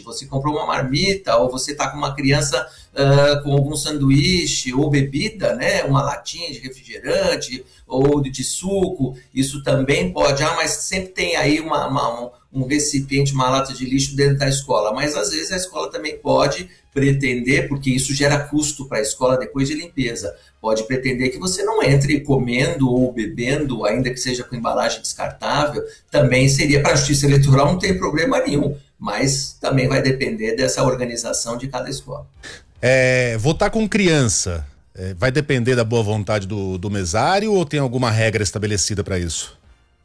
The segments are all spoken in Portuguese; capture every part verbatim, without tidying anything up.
você comprou uma marmita, ou você está com uma criança uh, com algum sanduíche ou bebida, né, uma latinha de refrigerante ou de suco, isso também pode, ah, mas sempre tem aí uma, uma, um, um recipiente, uma lata de lixo dentro da escola, mas às vezes a escola também pode pretender, porque isso gera custo para a escola depois de limpeza, pode pretender que você não entre comendo ou bebendo, ainda que seja com embalagem descartável, também seria, para a justiça eleitoral não tem problema nenhum, mas também vai depender dessa organização de cada escola. É, votar com criança, é, vai depender da boa vontade do, do mesário ou tem alguma regra estabelecida para isso?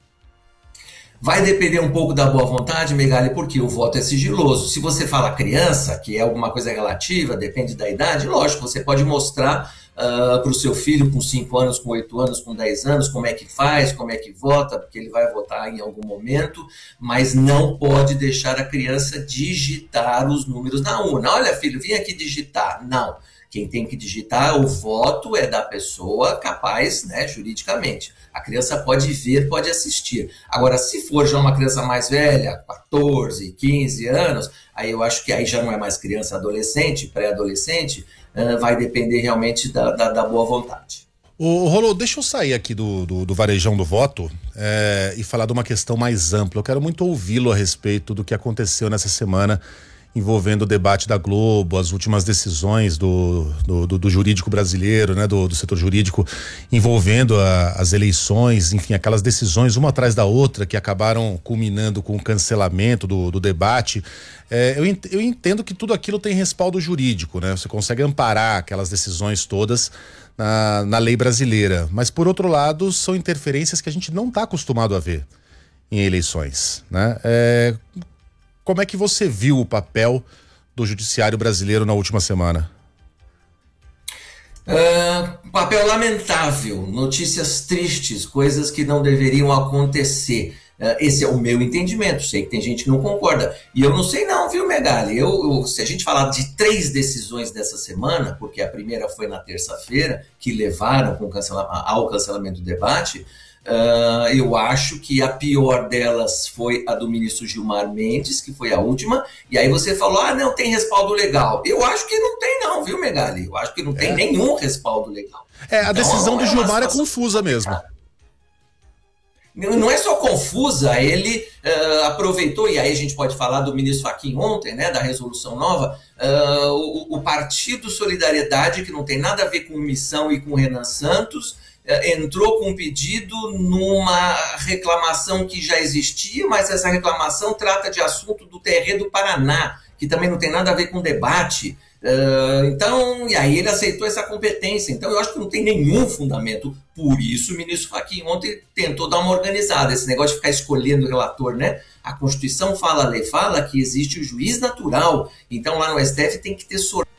Vai depender um pouco da boa vontade, Megali, porque o voto é sigiloso. Se você fala criança, que é alguma coisa relativa, depende da idade, lógico, você pode mostrar uh, para o seu filho com cinco anos, com oito anos, com dez anos, como é que faz, como é que vota, porque ele vai votar em algum momento, mas não pode deixar a criança digitar os números na urna. Olha, filho, vem aqui digitar. Não. Quem tem que digitar o voto é da pessoa capaz, né, juridicamente. A criança pode ver, pode assistir. Agora, se for já uma criança mais velha, quatorze, quinze anos, aí eu acho que aí já não é mais criança, adolescente, pré-adolescente, uh, vai depender realmente da, da, da boa vontade. Ô, Rolô, deixa eu sair aqui do, do, do varejão do voto é, e falar de uma questão mais ampla. Eu quero muito ouvi-lo a respeito do que aconteceu nessa semana envolvendo o debate da Globo, as últimas decisões do, do, do, do jurídico brasileiro, né, do, do setor jurídico, envolvendo a, as eleições, enfim, aquelas decisões uma atrás da outra que acabaram culminando com o cancelamento do, do debate. É, eu, ent, eu entendo que tudo aquilo tem respaldo jurídico, né? Você consegue amparar aquelas decisões todas na, na lei brasileira, mas por outro lado são interferências que a gente não está acostumado a ver em eleições, né? É, Como é que você viu o papel do judiciário brasileiro na última semana? Uh, papel lamentável, notícias tristes, coisas que não deveriam acontecer. Uh, esse é o meu entendimento, sei que tem gente que não concorda. E eu não sei não, viu, Megali? Eu, eu, se a gente falar de três decisões dessa semana, porque a primeira foi na terça-feira, que levaram com cancela, ao cancelamento do debate, Uh, eu acho que a pior delas foi a do ministro Gilmar Mendes, que foi a última, e aí você falou, ah, não tem respaldo legal. Eu acho que não tem não, viu, Megali? Eu acho que não tem é. nenhum respaldo legal. É, a então, decisão do é Gilmar é confusa mesmo. Não é só confusa, ele uh, aproveitou, e aí a gente pode falar do ministro Fachin ontem, né, da resolução nova, uh, o, o Partido Solidariedade, que não tem nada a ver com Missão e com Renan Santos, entrou com um pedido numa reclamação que já existia, mas essa reclamação trata de assunto do T R E do Paraná, que também não tem nada a ver com debate. Uh, então, e aí ele aceitou essa competência. Então, eu acho que não tem nenhum fundamento. Por isso, o ministro Fachin ontem tentou dar uma organizada. Esse negócio de ficar escolhendo o relator, né? A Constituição fala, a lei fala que existe o juiz natural. Então, lá no S T F tem que ter sorteio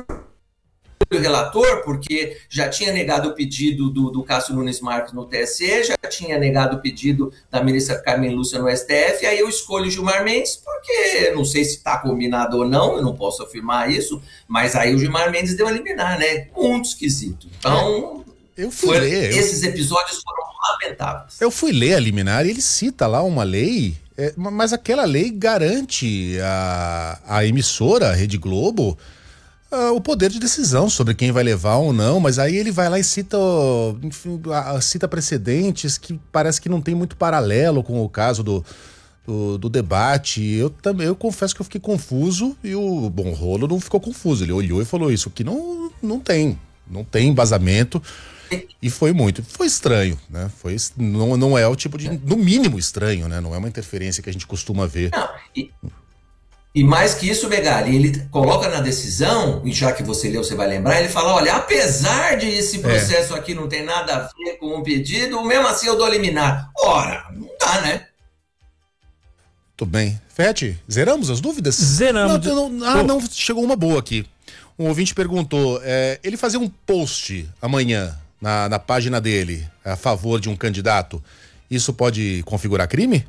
o relator, porque já tinha negado o pedido do, do Cássio Nunes Marques no T S E, já tinha negado o pedido da ministra Carmen Lúcia no S T F, aí eu escolho o Gilmar Mendes, porque não sei se está combinado ou não, eu não posso afirmar isso, mas aí o Gilmar Mendes deu a liminar, né? Muito esquisito. Então, eu fui foi, ler, esses eu... episódios foram lamentáveis. Eu fui ler a liminar e ele cita lá uma lei, é, mas aquela lei garante a, a emissora, a Rede Globo, Uh, o poder de decisão sobre quem vai levar ou não, mas aí ele vai lá e cita, enfim, cita precedentes que parece que não tem muito paralelo com o caso do, do, do debate. Eu também, eu confesso que eu fiquei confuso e o Bom Rolo não ficou confuso, ele olhou e falou isso aqui não, não tem, não tem embasamento e foi muito, foi estranho, né? Foi, não, não é o tipo de, no mínimo estranho, né? Não é uma interferência que a gente costuma ver. Não, e... E mais que isso, Megali, ele coloca na decisão, e já que você leu, você vai lembrar, ele fala, olha, apesar de esse processo é. aqui não ter nada a ver com o pedido, mesmo assim eu dou liminar. Ora, não dá, né? Tudo bem. Fete, zeramos as dúvidas? Zeramos. Não, não, ah, não, chegou uma boa aqui. Um ouvinte perguntou, é, ele fazer um post amanhã na, na página dele a favor de um candidato, isso pode configurar crime?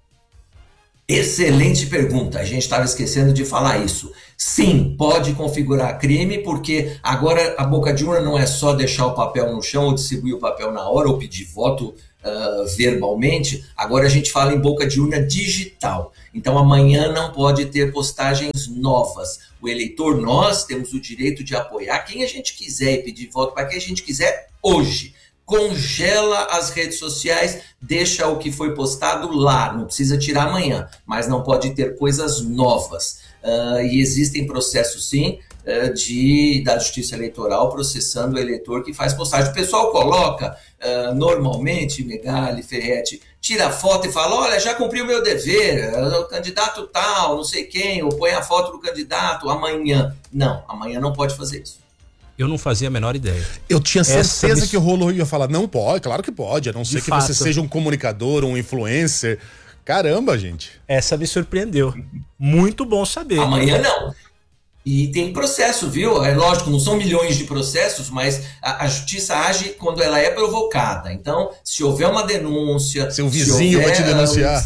Excelente pergunta, a gente estava esquecendo de falar isso. Sim, pode configurar crime, porque agora a boca de urna não é só deixar o papel no chão ou distribuir o papel na hora ou pedir voto uh, verbalmente, agora a gente fala em boca de urna digital. Então amanhã não pode ter postagens novas. O eleitor, nós temos o direito de apoiar quem a gente quiser e pedir voto para quem a gente quiser hoje. Congela as redes sociais, deixa o que foi postado lá, não precisa tirar amanhã, mas não pode ter coisas novas. Uh, e existem processos, sim, uh, de, da Justiça Eleitoral processando o eleitor que faz postagem. O pessoal coloca, uh, normalmente, Megali, Ferretti, tira a foto e fala, olha, já cumpri o meu dever, o candidato tal, não sei quem, ou põe a foto do candidato amanhã. Não, amanhã não pode fazer isso. Eu não fazia a menor ideia. Eu tinha certeza Essa... que o Rolo ia falar, não pode, claro que pode, a não ser que fato. você seja um comunicador, um influencer. Caramba, gente. Essa me surpreendeu. Muito bom saber. Amanhã não. E tem processo, viu? É lógico, não são milhões de processos, mas a, a justiça age quando ela é provocada. Então, se houver uma denúncia... Seu vizinho vai te denunciar.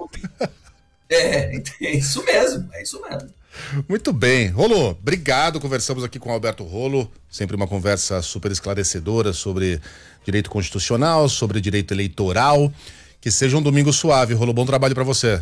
É, é isso mesmo, é isso mesmo. Muito bem. Rolo, obrigado. Conversamos aqui com o Alberto Rolo. Sempre uma conversa super esclarecedora sobre direito constitucional, sobre direito eleitoral. Que seja um domingo suave. Rolo, bom trabalho para você.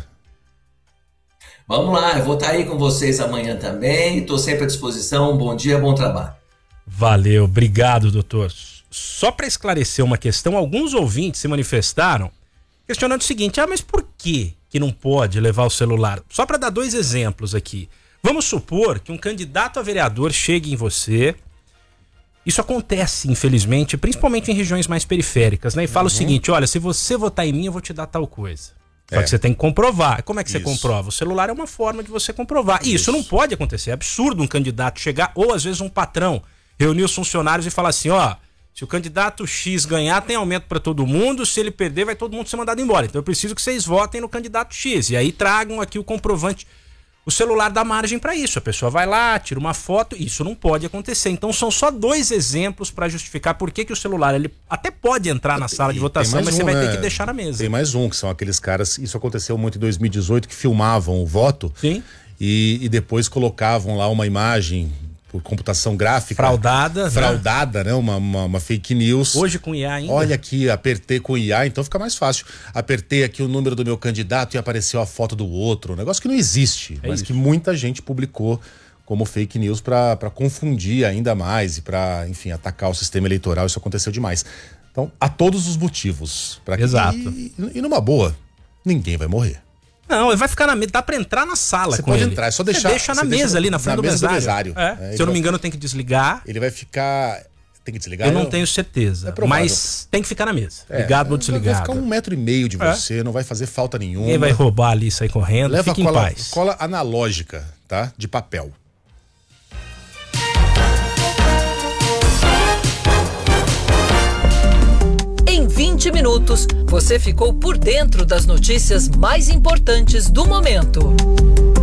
Vamos lá, eu vou estar aí com vocês amanhã também. Estou sempre à disposição. Bom dia, bom trabalho. Valeu, obrigado, doutor. Só para esclarecer uma questão, alguns ouvintes se manifestaram questionando o seguinte: ah, mas por que que não pode levar o celular? Só para dar dois exemplos aqui. Vamos supor que um candidato a vereador chegue em você. Isso acontece, infelizmente, principalmente em regiões mais periféricas, né? E fala uhum. o seguinte: olha, se você votar em mim, eu vou te dar tal coisa. Só é. que você tem que comprovar. Como é que você Isso. comprova? O celular é uma forma de você comprovar. E isso. isso não pode acontecer. É absurdo um candidato chegar, ou às vezes um patrão, reunir os funcionários e falar assim: ó, se o candidato X ganhar, tem aumento para todo mundo. Se ele perder, vai todo mundo ser mandado embora. Então eu preciso que vocês votem no candidato X. E aí tragam aqui o comprovante. O celular dá margem para isso. A pessoa vai lá, tira uma foto. Isso não pode acontecer. Então são só dois exemplos para justificar por que que o celular ele até pode entrar na sala de votação, mas um, você vai né? ter que deixar na mesa. Tem mais um, que são aqueles caras. Isso aconteceu muito em dois mil e dezoito, que filmavam o voto. Sim. E, e depois colocavam lá uma imagem por computação gráfica. Fraudada. Fraudada, né? né? Uma, uma, uma fake news. Hoje com I A ainda. Olha aqui, apertei com I A, então fica mais fácil. Apertei aqui o número do meu candidato e apareceu a foto do outro. Um negócio que não existe, é mas isso. que muita gente publicou como fake news para confundir ainda mais e para, enfim, atacar o sistema eleitoral. Isso aconteceu demais. Então, há todos os motivos para que... Exato. E, e numa boa, ninguém vai morrer. Não, ele vai ficar na mesa, dá pra entrar na sala Você com pode ele. entrar, é só deixar. Você deixa na mesa deixa ali, na frente na do mesa mesário. Do mesário. É. É, Se eu não me vai... engano, tem que desligar. Ele vai ficar... Tem que desligar? Eu não eu... tenho certeza, é mas tem que ficar na mesa. É, ligado ou desligado. Vai ficar um metro e meio de você, é. não vai fazer falta nenhuma. Ninguém vai roubar ali e sair correndo, Leva fica cola, em paz. Cola analógica, tá? De papel. Em vinte minutos, você ficou por dentro das notícias mais importantes do momento.